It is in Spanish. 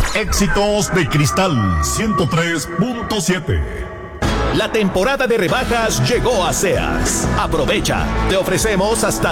Éxitos de Cristal 103.7. La temporada de rebajas llegó a Sears. Aprovecha. Te ofrecemos hasta